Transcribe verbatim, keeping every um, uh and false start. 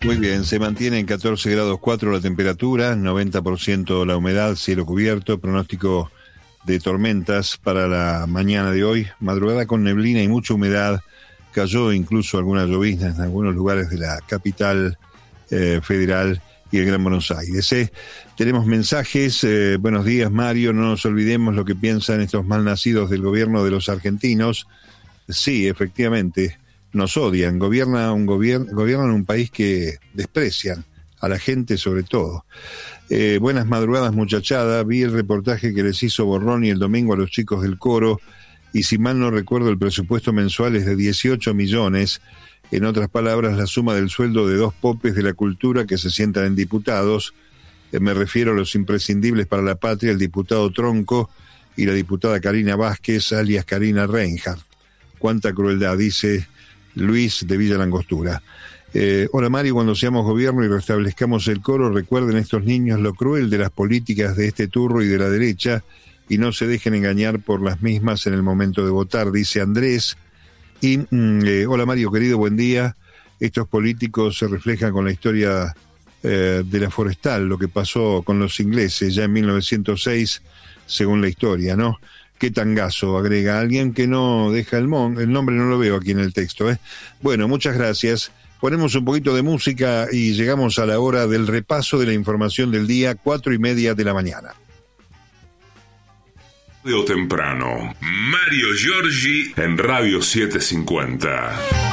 Muy bien, se mantiene en catorce grados cuatro la temperatura, noventa por ciento la humedad, cielo cubierto, pronóstico de tormentas para la mañana de hoy, madrugada con neblina y mucha humedad, cayó incluso alguna llovizna en algunos lugares de la capital eh, federal y el Gran Buenos Aires. Eh, tenemos mensajes, eh, buenos días Mario, no nos olvidemos lo que piensan estos malnacidos del gobierno de los argentinos. Sí, efectivamente, nos odian, gobierna un gobierno, gobiernan un país que desprecian a la gente sobre todo. Eh, buenas madrugadas muchachada, vi el reportaje que les hizo Borroni el domingo a los chicos del coro y si mal no recuerdo el presupuesto mensual es de dieciocho millones, en otras palabras la suma del sueldo de dos popes de la cultura que se sientan en diputados, eh, me refiero a los imprescindibles para la patria, el diputado Tronco y la diputada Karina Vázquez, alias Karina Reinhardt. Cuánta crueldad, dice Luis de Villa Langostura. Eh, hola Mario, cuando seamos gobierno y restablezcamos el coro, recuerden estos niños lo cruel de las políticas de este turro y de la derecha y no se dejen engañar por las mismas en el momento de votar, dice Andrés. Y mm, eh, hola Mario, querido, buen día. Estos políticos se reflejan con la historia eh, de la forestal, lo que pasó con los ingleses ya en mil novecientos seis, según la historia, ¿no? Qué tangazo, agrega alguien que no deja el, mon, el nombre, no lo veo aquí en el texto, ¿eh? Bueno, muchas gracias. Ponemos un poquito de música y llegamos a la hora del repaso de la información del día, cuatro y media de la mañana. Radio Temprano, Mario Giorgi en Radio setecientos cincuenta.